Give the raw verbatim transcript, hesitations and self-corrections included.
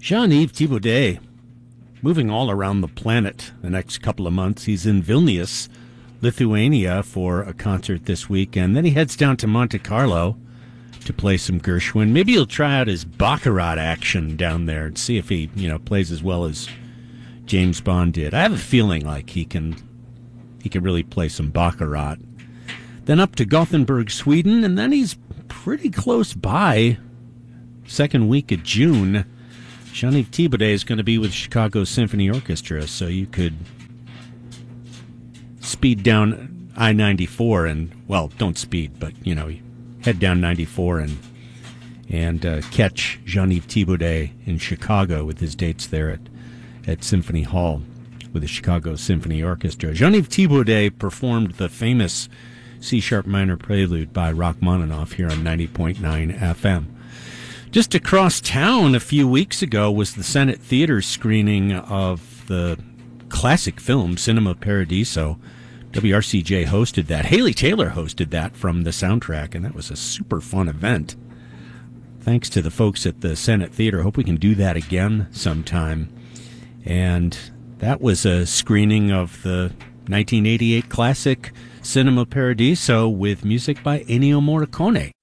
Jean-Yves Thibaudet, moving all around the planet the next couple of months. He's in Vilnius, Lithuania for a concert this week, and then he heads down to Monte Carlo to play some Gershwin. Maybe he'll try out his Baccarat action down there and see if he, you know, plays as well as James Bond did. I have a feeling like he can he can really play some Baccarat. Then up to Gothenburg, Sweden, and then he's pretty close by. Second week of June, Jean-Yves Thibaudet is going to be with Chicago Symphony Orchestra, so you could speed down I ninety-four and, well, don't speed, but, you know, head down ninety-four and and uh, catch Jean-Yves Thibaudet in Chicago with his dates there at, at Symphony Hall with the Chicago Symphony Orchestra. Jean-Yves Thibaudet performed the famous C-sharp minor prelude by Rachmaninoff here on ninety point nine F M. Just across town a few weeks ago was the Senate Theater screening of the classic film Cinema Paradiso. W R C J hosted that. Haley Taylor hosted that from the soundtrack, and that was a super fun event. Thanks to the folks at the Senate Theater. Hope we can do that again sometime. And that was a screening of the nineteen eighty-eight classic Cinema Paradiso with music by Ennio Morricone.